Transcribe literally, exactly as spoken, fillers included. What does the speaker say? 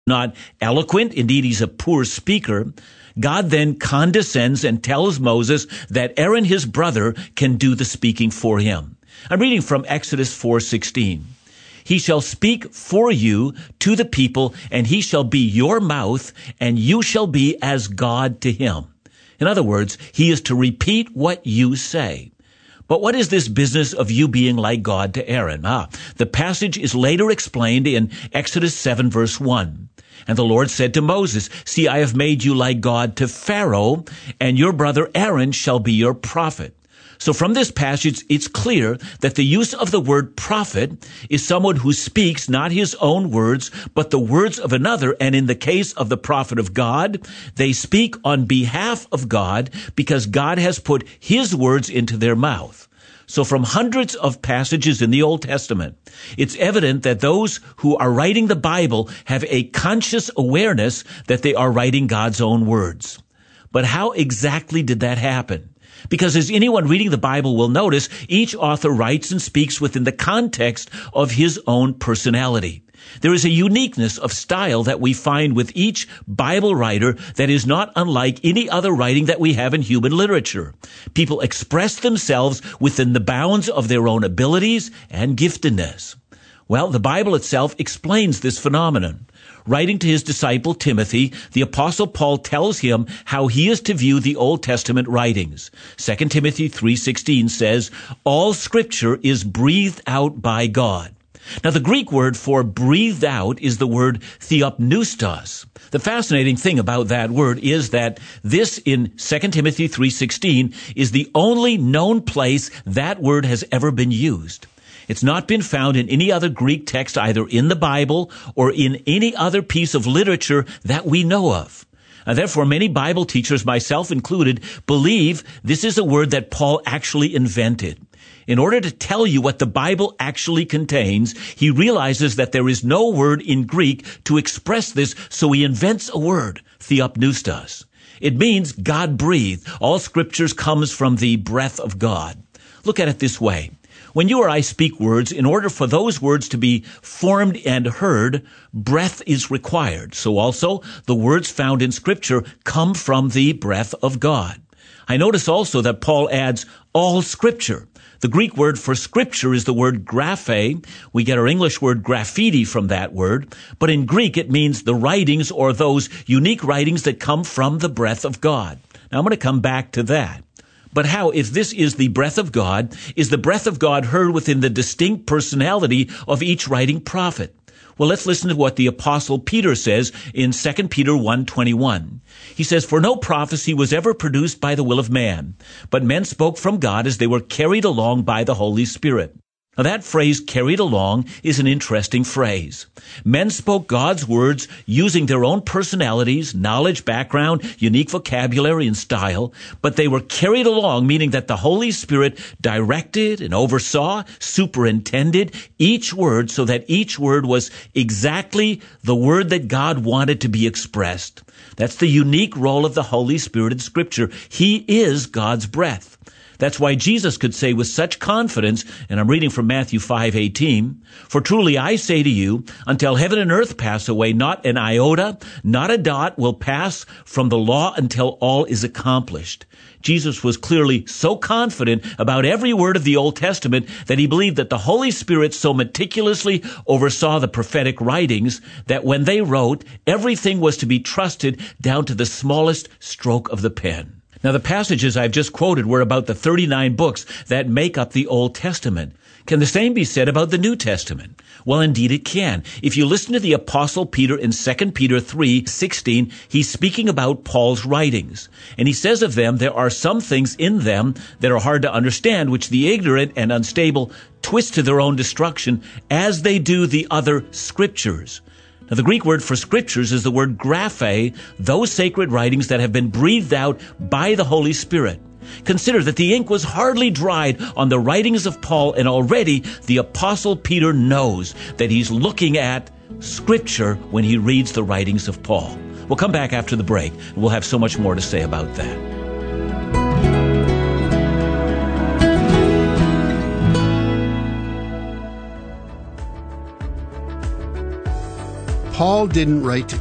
not eloquent. Indeed, he's a poor speaker. God then condescends and tells Moses that Aaron, his brother, can do the speaking for him. I'm reading from Exodus four sixteen. He shall speak for you to the people, and he shall be your mouth, and you shall be as God to him. In other words, he is to repeat what you say. But what is this business of you being like God to Aaron? Ah, the passage is later explained in Exodus seven verse one. And the Lord said to Moses, see, I have made you like God to Pharaoh, and your brother Aaron shall be your prophet. So from this passage, it's clear that the use of the word prophet is someone who speaks not his own words, but the words of another. And in the case of the prophet of God, they speak on behalf of God because God has put his words into their mouth. So from hundreds of passages in the Old Testament, it's evident that those who are writing the Bible have a conscious awareness that they are writing God's own words. But how exactly did that happen? Because as anyone reading the Bible will notice, each author writes and speaks within the context of his own personality. There is a uniqueness of style that we find with each Bible writer that is not unlike any other writing that we have in human literature. People express themselves within the bounds of their own abilities and giftedness. Well, the Bible itself explains this phenomenon. Writing to his disciple Timothy, the Apostle Paul tells him how he is to view the Old Testament writings. Second Timothy three sixteen says, all Scripture is breathed out by God. Now, the Greek word for breathed out is the word theopneustos. The fascinating thing about that word is that this in Second Timothy three sixteen is the only known place that word has ever been used. It's not been found in any other Greek text, either in the Bible or in any other piece of literature that we know of. And therefore, many Bible teachers, myself included, believe this is a word that Paul actually invented. In order to tell you what the Bible actually contains, he realizes that there is no word in Greek to express this, so he invents a word, theopneustos. It means God-breathed. All scriptures comes from the breath of God. Look at it this way. When you or I speak words, in order for those words to be formed and heard, breath is required. So also, the words found in Scripture come from the breath of God. I notice also that Paul adds all Scripture. The Greek word for Scripture is the word graphe. We get our English word graffiti from that word. But in Greek, it means the writings or those unique writings that come from the breath of God. Now, I'm going to come back to that. But how, if this is the breath of God, is the breath of God heard within the distinct personality of each writing prophet? Well, let's listen to what the Apostle Peter says in Second Peter one twenty-one. He says, for no prophecy was ever produced by the will of man, but men spoke from God as they were carried along by the Holy Spirit. Now, that phrase, carried along, is an interesting phrase. Men spoke God's words using their own personalities, knowledge, background, unique vocabulary, and style, but they were carried along, meaning that the Holy Spirit directed and oversaw, superintended each word so that each word was exactly the word that God wanted to be expressed. That's the unique role of the Holy Spirit in Scripture. He is God's breath. That's why Jesus could say with such confidence, and I'm reading from Matthew five eighteen, for truly I say to you, until heaven and earth pass away, not an iota, not a dot will pass from the law until all is accomplished. Jesus was clearly so confident about every word of the Old Testament that he believed that the Holy Spirit so meticulously oversaw the prophetic writings that when they wrote, everything was to be trusted down to the smallest stroke of the pen. Now, the passages I've just quoted were about the thirty-nine books that make up the Old Testament. Can the same be said about the New Testament? Well, indeed it can. If you listen to the Apostle Peter in Second Peter three sixteen, he's speaking about Paul's writings. And he says of them, there are some things in them that are hard to understand, which the ignorant and unstable twist to their own destruction, as they do the other scriptures. Now, the Greek word for scriptures is the word graphe, those sacred writings that have been breathed out by the Holy Spirit. Consider that the ink was hardly dried on the writings of Paul, and already the Apostle Peter knows that he's looking at Scripture when he reads the writings of Paul. We'll come back after the break, and we'll have so much more to say about that. Paul didn't write to